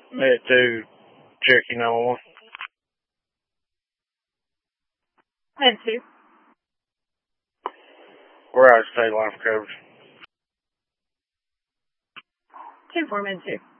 Med 2, Cherokee 911. Med 2. We're out of state line for coverage. 2-4 Med 2.